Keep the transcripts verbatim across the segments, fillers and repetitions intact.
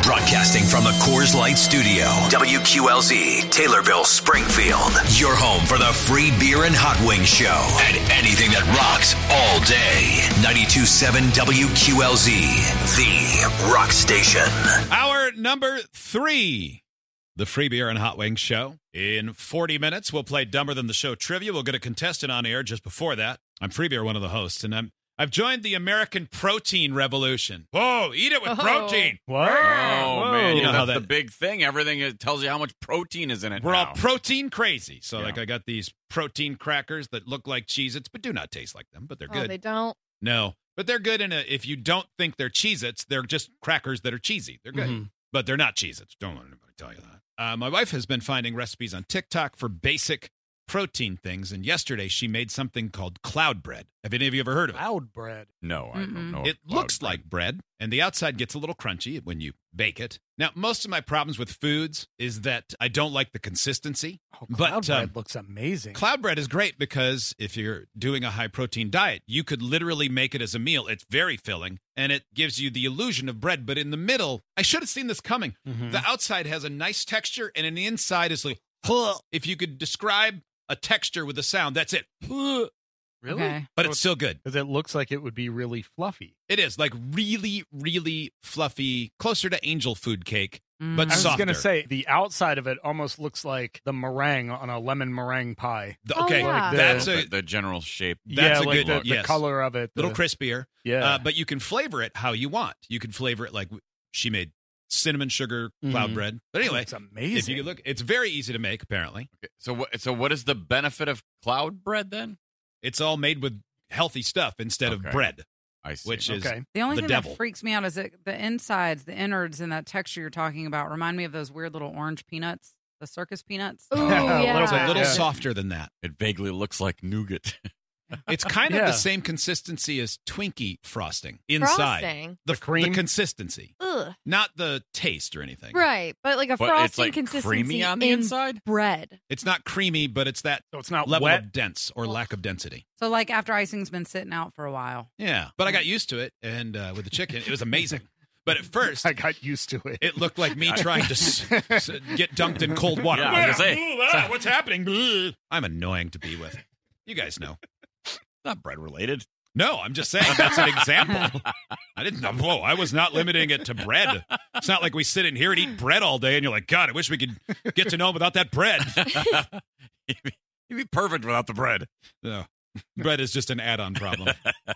Broadcasting from the Coors Light Studio, W Q L Z, Taylorville, Springfield. Your home for the free beer and hot wings show and anything that rocks all day. ninety-two point seven W Q L Z, the rock station. Hour number three, the free beer and hot wings show. In forty minutes, we'll play Dumber Than the Show trivia. We'll get a contestant on air just before that. I'm Free Beer, one of the hosts, and I'm I've joined the American protein revolution. Whoa, eat it with Oh. protein. What? Oh, Whoa. man. You know That's how the that- big thing. Everything is, tells you how much protein is in it We're now. all protein crazy. So, Yeah. like, I got these protein crackers that look like Cheez-Its, but do not taste like them, but they're Oh, good. they don't. No, but they're good in a, if you don't think they're Cheez-Its, they're just crackers that are cheesy. They're good, Mhm. but they're not Cheez-Its. Don't let anybody tell you that. Uh, my wife has been finding recipes on TikTok for basic protein things, and yesterday she made something called cloud bread. Have any of you ever heard of it? Cloud bread. No, I don't Mm-mm. know. It Cloud looks bread. like bread, and the outside gets a little crunchy when you bake it. Now, most of my problems with foods is that I don't like the consistency. Oh, But, cloud bread um, looks amazing. Cloud bread is great because if you're doing a high protein diet, you could literally make it as a meal. It's very filling, and it gives you the illusion of bread. But in the middle, I should have seen this coming. Mhm. The outside has a nice texture, and in the inside is like, if you could describe a texture with a sound, that's it. Really? Okay. But it's still good. Because it looks like it would be really fluffy. It is like really, really fluffy, closer to angel food cake, but I was softer. going to say, the outside of it almost looks like the meringue on a lemon meringue pie. The- Oh, okay, yeah. that's the, a the general shape. That's yeah, a like good the, look, the yes. color of it. little the- crispier. Yeah. Uh, but you can flavor it how you want. You can flavor it like she made cinnamon sugar cloud Mhm. bread. But anyway, it's amazing. if you could look, it's very easy to make. Apparently, Okay, So what? So what is the benefit of cloud bread then? it's all made with healthy stuff instead Okay. of bread, I see. which is Okay. The only the thing devil. that freaks me out is that the insides, the innards, and that texture you're talking about remind me of those weird little orange peanuts, the circus peanuts. Oh, Oh, Ooh, yeah. it's a Yeah. little Yeah. softer than that. It vaguely looks like nougat. It's kind of Yeah. the same consistency as Twinkie frosting inside. Frosting. The, The cream? the consistency, Ugh. not the taste or anything. Right, but like a But frosting it's like consistency creamy on the in inside. bread. It's not creamy, but it's that So it's not level wet. of dense or lack of density. So like after icing's been sitting out for a while. Yeah, but I got used to it, and uh, with the chicken, it was amazing. But at first, I got used to it. it looked like me trying to s- s- get dunked in cold water. Yeah, I was gonna say. Ooh, ah, what's happening? I'm annoying to be with. You guys know. Not bread related. No, I'm just saying that's an example. I didn't know. Whoa, I was not limiting it to bread. It's not like we sit in here and eat bread all day, and you're like, God, I wish we could get to know him without that bread. You'd be, you'd be perfect without the bread. No, bread is just an add-on problem.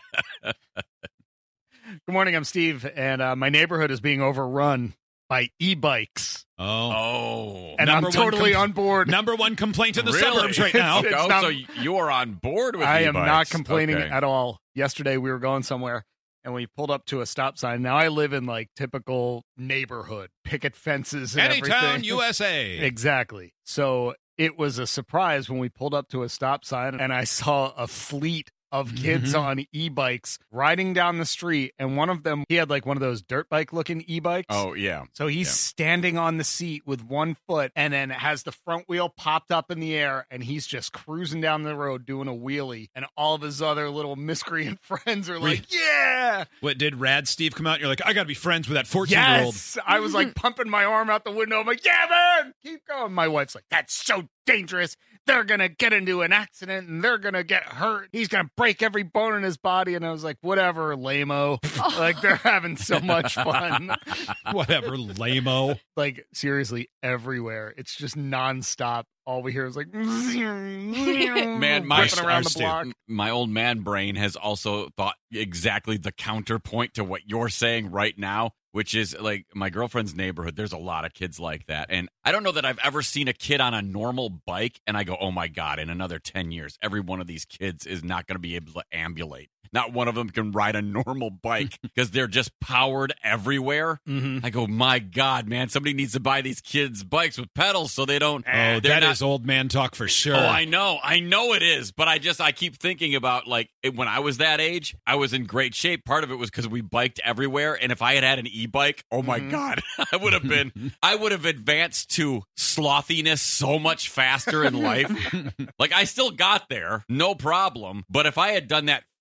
Good morning, I'm Steve, and uh, my neighborhood is being overrun by e-bikes. Oh, Oh. And Number I'm one totally compl- on board. number one complaint in the Really? suburbs right now. It's Oh, not- so you are on board with I am e-bikes. not complaining Okay. at all. Yesterday, we were going somewhere, and we pulled up to a stop sign. Now, I live in, like, typical neighborhood, picket fences and Anytown, everything. U S A. Exactly. So it was a surprise when we pulled up to a stop sign, and I saw a fleet of kids Mhm. on e-bikes riding down the street, and one of them, he had like one of those dirt bike looking e-bikes. Oh, yeah. So he's Yeah. standing on the seat with one foot and then has the front wheel popped up in the air, and he's just cruising down the road doing a wheelie, and all of his other little miscreant friends are like, yeah, What, did Rad Steve come out and you're like, I got to be friends with that fourteen-year-old? yes. I was like pumping my arm out the window. I'm like, yeah, man, keep going. My wife's like, that's so dangerous. They're going to get into an accident and they're going to get hurt. He's going to break every bone in his body. And I was like, whatever, lame-o. Like, they're having so much fun. Whatever, lame-o. Like, seriously, everywhere. It's just nonstop. All we hear is like, Man, my, whipping around the ours too. block. my old man brain has also thought exactly the counterpoint to what you're saying right now, which is like my girlfriend's neighborhood. There's a lot of kids like that. And I don't know that I've ever seen a kid on a normal bike and I go, oh my God, in another ten years, every one of these kids is not going to be able to ambulate. Not one of them can ride a normal bike because they're just powered everywhere. Mm-hmm. I go, my God, man, somebody needs to buy these kids bikes with pedals so they don't. Oh, they're that not- is old man talk for sure. Oh, I know. I know it is. But I just, I keep thinking about like it, when I was that age, I was in great shape. Part of it was because we biked everywhere. And if I had had an e-bike, oh my Mhm. God, I would have been, I would have advanced to slothiness so much faster in life. Like I still got there, no problem. But if I had done that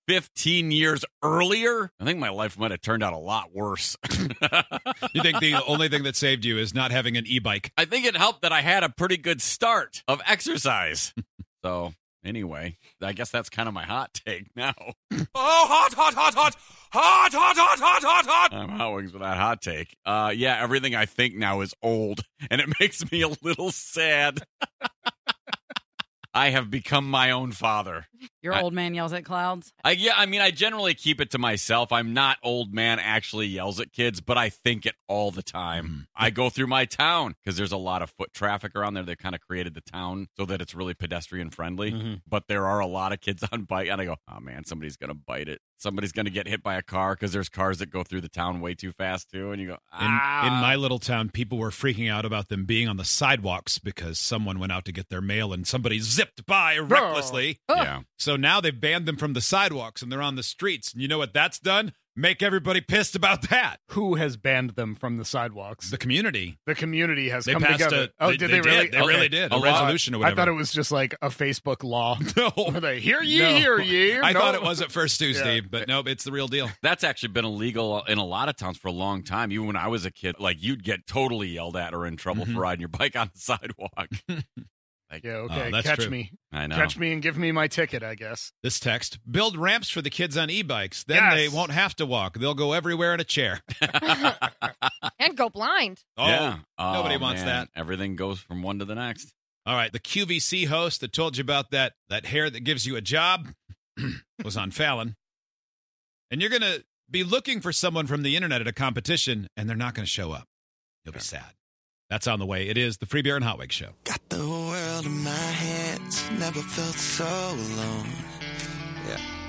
fifteen years earlier, I think my life might have turned out a lot worse. You think the only thing that saved you is not having an e-bike? I think it helped that I had a pretty good start of exercise. So anyway, I guess that's kind of my hot take now. Oh, hot, hot, hot, hot, hot, hot, hot, hot, hot, hot. I'm hot wings with that hot take. Uh, yeah, everything I think now is old, and it makes me a little sad. I have become my own father. Your I, old man yells at clouds? I, yeah, I mean, I generally keep it to myself. I'm not old man actually yells at kids, but I think it all the time. Mm. I go through my town because there's a lot of foot traffic around there. They kind of created the town so that it's really pedestrian friendly. Mm-hmm. But there are a lot of kids on bike, and I go, oh, man, somebody's going to bite it. Somebody's going to get hit by a car because there's cars that go through the town way too fast, too. And you go, ah. In, in my little town, people were freaking out about them being on the sidewalks because someone went out to get their mail and somebody zipped by recklessly. Oh. Yeah. So now they've banned them from the sidewalks and they're on the streets. And you know what that's done? Make everybody pissed about that. Who has banned them from the sidewalks? The community. The community has they come passed together. A, oh, they, did they, they, really? Did. They okay. really did. A, a resolution law. or whatever. I thought it was just like a Facebook law. No. Were they, hear ye, no. hear ye. I no. thought it was at first too, Yeah. Steve, but nope, it's the real deal. That's actually been illegal in a lot of towns for a long time. Even when I was a kid, like you'd get totally yelled at or in trouble Mm-hmm. for riding your bike on the sidewalk. Like, yeah, okay, oh, that's catch true. me. I know. Catch me and give me my ticket, I guess. This text, build ramps for the kids on e-bikes. Then Yes. they won't have to walk. They'll go everywhere in a chair. And go blind. Oh, yeah. Oh, nobody wants man. that. Everything goes from one to the next. All right, the Q V C host that told you about that, that hair that gives you a job was on Fallon. And you're going to be looking for someone from the internet at a competition, and they're not going to show up. You'll be sad. That's on the way. It is the Free Beer and Hot Wings Show. Got the world in my hands, never felt so alone. Yeah.